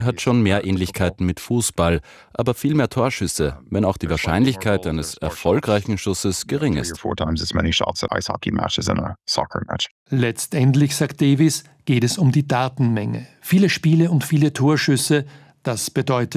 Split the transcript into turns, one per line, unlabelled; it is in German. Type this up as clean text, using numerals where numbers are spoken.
hat schon mehr Ähnlichkeiten mit Fußball, aber viel mehr Torschüsse, wenn auch die Wahrscheinlichkeit eines erfolgreichen Schusses gering ist.
Letztendlich, sagt Davies, geht es um die Datenmenge. Viele Spiele und viele Torschüsse, das bedeutet